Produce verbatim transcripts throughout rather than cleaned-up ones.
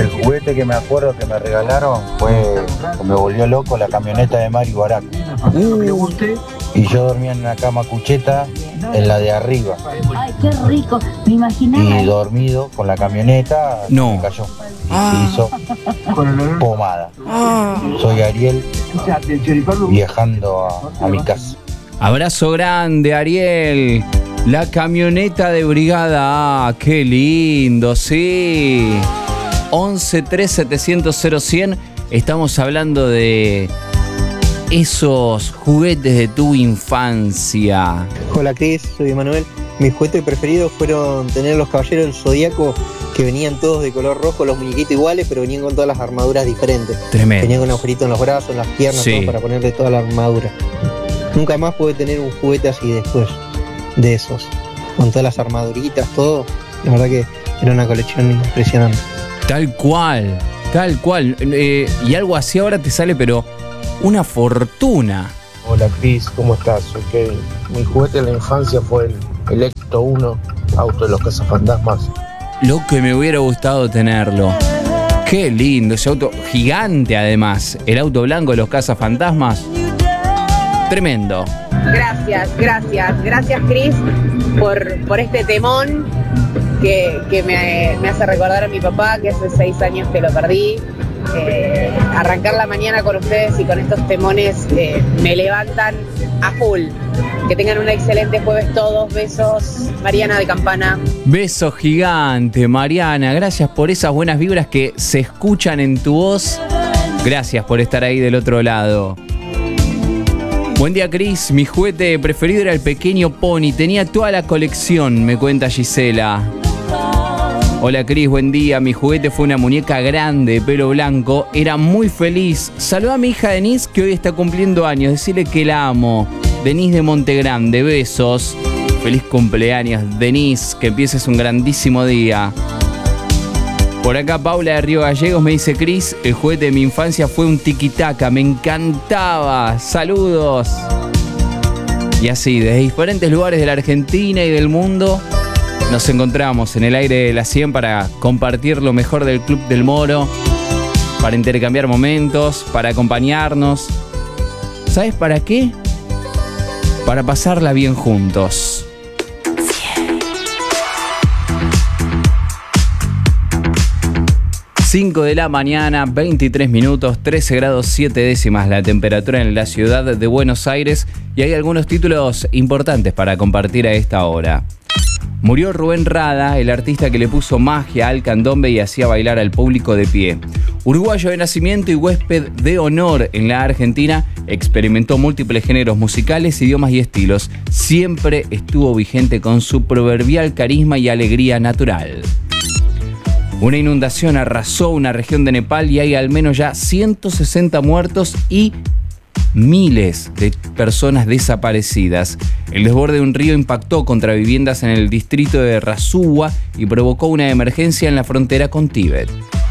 El juguete que me acuerdo que me regalaron fue, que me volvió loco, la camioneta de Mario Baraco. Uh. Y yo dormía en una cama cucheta, en la de arriba. Ay, qué rico, me imaginaba. Y dormido con la camioneta, no. me cayó. Y Ah. se hizo pomada. Ah. Soy Ariel, viajando a, a mi casa. Abrazo grande, Ariel. La camioneta de brigada. Ah, qué lindo, sí. once tres setecientos cero cien. Estamos hablando de esos juguetes de tu infancia. Hola Cris, soy Manuel. Mis juguetes preferidos fueron tener los caballeros del Zodíaco, que venían todos de color rojo, los muñequitos iguales, pero venían con todas las armaduras diferentes. Tremendo. Venían con agujeritos en los brazos, en las piernas, Sí. todo para ponerle toda la armadura. Nunca más pude tener un juguete así después de esos, con todas las armaduritas, todo. La verdad que era una colección impresionante. Tal cual, tal cual. Eh, y algo así ahora te sale, pero una fortuna. Hola Cris, ¿cómo estás? Soy Kevin. Mi juguete de la infancia fue el, el Ecto uno, auto de los cazafantasmas. Lo que me hubiera gustado tenerlo. Qué lindo, ese auto gigante además. El auto blanco de los cazafantasmas. Tremendo. Gracias, gracias, gracias Cris por, por este temón que, que me, me hace recordar a mi papá, que hace seis años que lo perdí. Eh, arrancar la mañana con ustedes y con estos temones eh, me levantan a full. Que tengan un excelente jueves todos. Besos, Mariana de Campana. Beso gigante, Mariana. Gracias por esas buenas vibras que se escuchan en tu voz. Gracias por estar ahí del otro lado. Buen día, Cris. Mi juguete preferido era el pequeño Pony. Tenía toda la colección, me cuenta Gisela. Hola, Cris. Buen día. Mi juguete fue una muñeca grande de pelo blanco. Era muy feliz. Saluda a mi hija Denise, que hoy está cumpliendo años. Decirle que la amo. Denise de Montegrande. Besos. Feliz cumpleaños, Denise. Que empieces un grandísimo día. Por acá Paula de Río Gallegos me dice: Cris, el juguete de mi infancia fue un tiquitaca, me encantaba, saludos. Y así, desde diferentes lugares de la Argentina y del mundo, nos encontramos en el aire de la cien para compartir lo mejor del Club del Moro, para intercambiar momentos, para acompañarnos. ¿Sabes para qué? Para pasarla bien juntos. cinco de la mañana, veintitrés minutos, trece grados siete décimas la temperatura en la ciudad de Buenos Aires, y hay algunos títulos importantes para compartir a esta hora. Murió Rubén Rada, el artista que le puso magia al candombe y hacía bailar al público de pie. Uruguayo de nacimiento y huésped de honor en la Argentina, experimentó múltiples géneros musicales, idiomas y estilos. Siempre estuvo vigente con su proverbial carisma y alegría natural. Una inundación arrasó una región de Nepal y hay al menos ya ciento sesenta muertos y miles de personas desaparecidas. El desborde de un río impactó contra viviendas en el distrito de Rasuwa y provocó una emergencia en la frontera con Tíbet.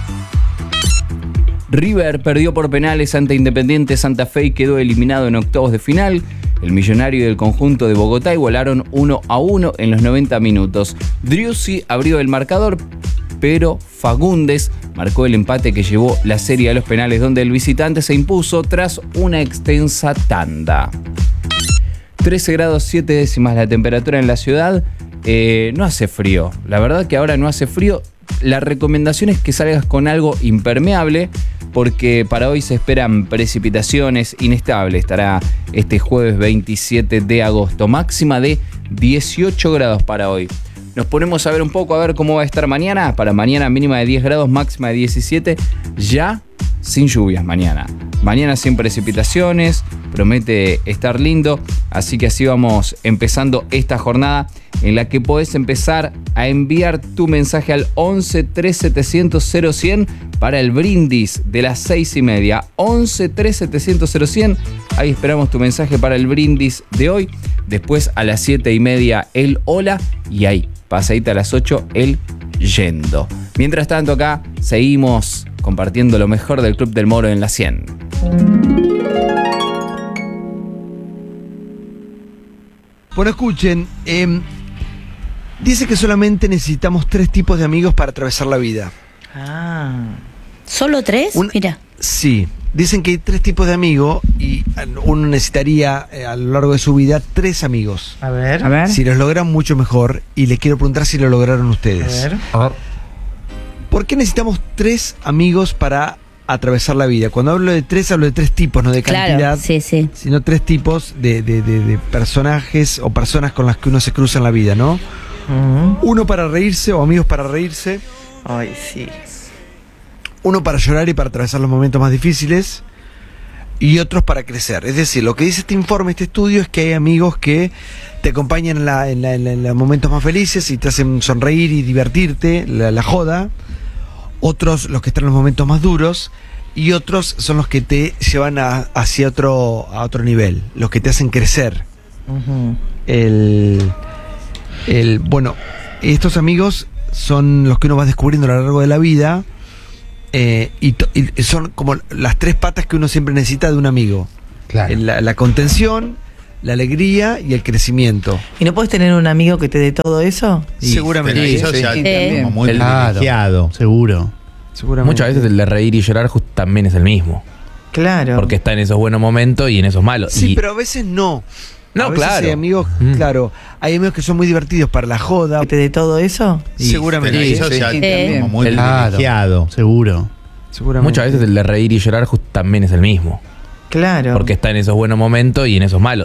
River perdió por penales ante Independiente Santa Fe y quedó eliminado en octavos de final. El Millonario y el conjunto de Bogotá igualaron uno a uno en los noventa minutos. Driussi abrió el marcador, pero Fagundes marcó el empate que llevó la serie a los penales, donde el visitante se impuso tras una extensa tanda. trece grados siete décimas la temperatura en la ciudad. Eh, no hace frío. La verdad que ahora no hace frío. La recomendación es que salgas con algo impermeable, porque para hoy se esperan precipitaciones, inestable. Estará este jueves veintisiete de agosto. Máxima de dieciocho grados para hoy. Nos ponemos a ver un poco, a ver cómo va a estar mañana. Para mañana mínima de diez grados, máxima de diecisiete. Ya sin lluvias mañana. Mañana sin precipitaciones. Promete estar lindo. Así que así vamos empezando esta jornada, en la que podés empezar a enviar tu mensaje al once tres setecientos cero cien para el brindis de las seis y media. once tres setecientos cero cien. Ahí esperamos tu mensaje para el brindis de hoy. Después a las siete y media el hola. Y ahí, pasadita a las ocho, el yendo. Mientras tanto, acá seguimos compartiendo lo mejor del Club del Moro en la cien. Bueno, escuchen, eh, dice que solamente necesitamos tres tipos de amigos para atravesar la vida: Ah. ¿Solo tres? Un- Mira. Sí. Dicen que hay tres tipos de amigos y uno necesitaría eh, a lo largo de su vida tres amigos. A ver. A ver. Si los logran, mucho mejor. Y les quiero preguntar si lo lograron ustedes. A ver. A ver. ¿Por qué necesitamos tres amigos para atravesar la vida? Cuando hablo de tres, hablo de tres tipos, no de Claro, cantidad, sí, sí. sino tres tipos de, de- de- de personajes o personas con las que uno se cruza en la vida, ¿no? Mm. Uno para reírse o amigos para reírse, Ay, sí. uno para llorar y para atravesar los momentos más difíciles y otros para crecer. Es decir, lo que dice este informe, este estudio, es que hay amigos que te acompañan en, la- en la- en la- en los momentos más felices y te hacen sonreír y divertirte, la, la joda. Otros los que están en los momentos más duros y otros son los que te llevan a- hacia otro, a otro nivel, los que te hacen crecer. Ujú. El, el, bueno, estos amigos son los que uno va descubriendo a lo largo de la vida eh, y, to- y son como las tres patas que uno siempre necesita de un amigo. Claro. La, la contención, la alegría y el crecimiento. ¿Y no puedes tener un amigo que te dé todo eso? Y- Seguramente. pero eso Sí, ya sí. es como muy El- privilegiado, seguro. Seguramente. Muchas veces el de reír y llorar just- también es el mismo. Claro. Porque está en esos buenos momentos y en esos malos. Sí, Y- pero a veces no. No, a veces claro. hay amigos, Mm. claro, hay amigos que son muy divertidos para la joda. ¿Que te dé todo eso? Y- Seguramente. pero eso Sí, ya sí. es como muy El- privilegiado, seguro. Seguramente. Muchas veces el de reír y llorar just- también es el mismo. Claro. Porque está en esos buenos momentos y en esos malos.